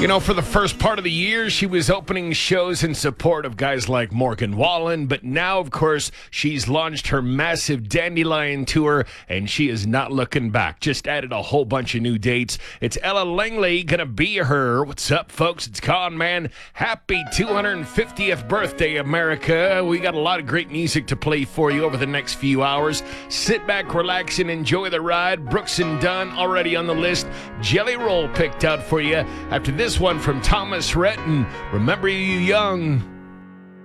You know, for the first part of the year, she was opening shows in support of guys like Morgan Wallen, but now, of course, she's launched her massive Dandelion tour, and she is not looking back. Just added a whole bunch of new dates. It's Ella Langley gonna be her. What's up, folks? It's Con Man. Happy 250th birthday, America. We got a lot of great music to play for you over the next few hours. Sit back, relax, and enjoy the ride. Brooks and Dunn already on the list. Jelly Roll picked out for you. After this one from Thomas Rhett, Remember You Young.